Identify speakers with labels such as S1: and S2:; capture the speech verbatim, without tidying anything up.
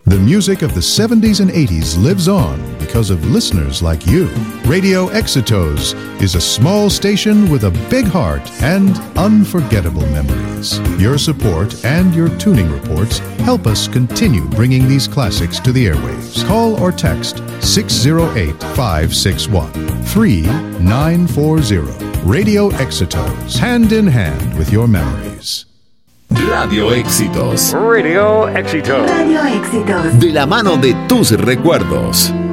S1: The music of the seventies and eighties lives on because of listeners like you. Radio Exitos is a small station with a big heart and unforgettable memories. Your support and your tuning reports help us continue bringing these classics to the airwaves. Call or text six oh eight, five six one, three nine four zero. Radio Exitos, hand in hand with your memories.
S2: Radio Éxitos.
S3: Radio Éxitos.
S4: Radio Éxitos.
S2: De la mano de tus recuerdos.